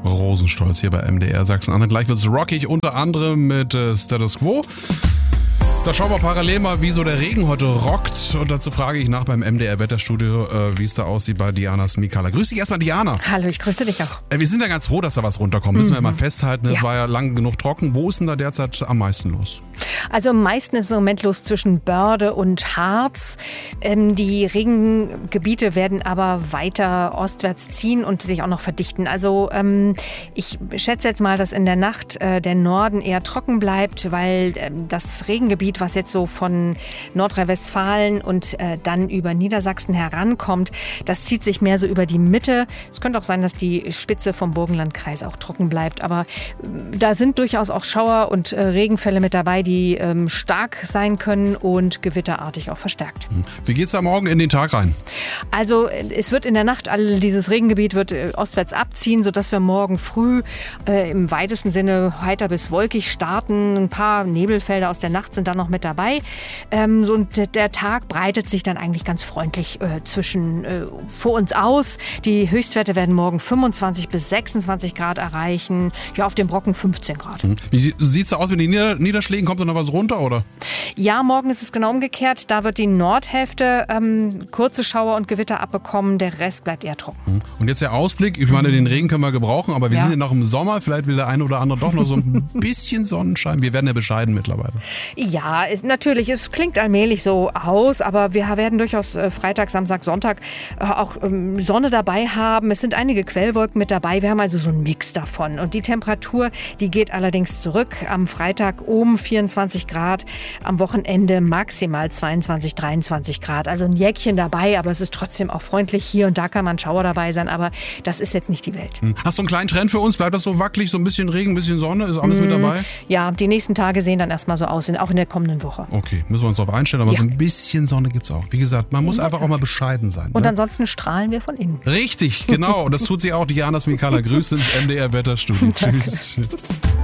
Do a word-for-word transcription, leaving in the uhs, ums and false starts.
Rosenstolz hier bei M D R Sachsen-Anhalt. Gleich wird es rockig, unter anderem mit äh, Status Quo. Da schauen wir parallel mal, wie so der Regen heute rockt. Und dazu frage ich nach beim M D R-Wetterstudio, äh, wie es da aussieht bei Diana Smikala. Grüß dich erstmal, Diana. Hallo, ich grüße dich auch. Äh, wir sind ja ganz froh, dass da was runterkommt. Müssen mhm. wir mal festhalten. Es ja. war ja lang genug trocken. Wo ist denn da derzeit am meisten los? Also am meisten ist im Moment los zwischen Börde und Harz. Ähm, die Regengebiete werden aber weiter ostwärts ziehen und sich auch noch verdichten. Also ähm, ich schätze jetzt mal, dass in der Nacht äh, der Norden eher trocken bleibt, weil äh, das Regengebiet, was jetzt so von Nordrhein-Westfalen und äh, dann über Niedersachsen herankommt, das zieht sich mehr so über die Mitte. Es könnte auch sein, dass die Spitze vom Burgenlandkreis auch trocken bleibt. Aber äh, da sind durchaus auch Schauer und äh, Regenfälle mit dabei, die ähm, stark sein können und gewitterartig auch verstärkt. Wie geht's da morgen in den Tag rein? Also es wird in der Nacht, all dieses Regengebiet wird äh, ostwärts abziehen, sodass wir morgen früh äh, im weitesten Sinne heiter bis wolkig starten. Ein paar Nebelfelder aus der Nacht sind dann noch mit dabei. Ähm, so, und der Tag breitet sich dann eigentlich ganz freundlich äh, zwischen äh, vor uns aus. Die Höchstwerte werden morgen fünfundzwanzig bis sechsundzwanzig Grad erreichen. Ja, auf dem Brocken fünfzehn Grad. Wie sieht's da aus mit den Nieder- Niederschlägen? Kommt da noch was runter, oder? Ja, morgen ist es genau umgekehrt. Da wird die Nordhälfte ähm, kurze Schauer und Gewitter abbekommen. Der Rest bleibt eher trocken. Und jetzt der Ausblick. Ich meine, den Regen können wir gebrauchen, aber wir ja. sind ja noch im Sommer. Vielleicht will der eine oder andere doch noch so ein bisschen Sonnenschein. Wir werden ja bescheiden mittlerweile. Ja, ist, natürlich. Es klingt allmählich so aus, aber wir werden durchaus äh, Freitag, Samstag, Sonntag äh, auch ähm, Sonne dabei haben. Es sind einige Quellwolken mit dabei. Wir haben also so einen Mix davon. Und die Temperatur, die geht allerdings zurück. Am Freitag um vierundzwanzig Grad, am Wochenende maximal zweiundzwanzig, dreiundzwanzig Grad. Also ein Jäckchen dabei, aber es ist trotzdem auch freundlich. Hier und da kann man Schauer dabei sein, aber das ist jetzt nicht die Welt. Hast du einen kleinen Trend für uns? Bleibt das so wackelig, so ein bisschen Regen, ein bisschen Sonne? Ist alles mmh, mit dabei? Ja, die nächsten Tage sehen dann erstmal so aus, auch in der kommenden Woche. Okay, müssen wir uns darauf einstellen, aber ja. so ein bisschen Sonne gibt es auch. Wie gesagt, man muss einfach auch mal bescheiden sein. Und ne? ansonsten strahlen wir von innen. Richtig, genau. Und das tut sie auch. Diana Smikala. Grüße ins M D R-Wetterstudio. Tschüss.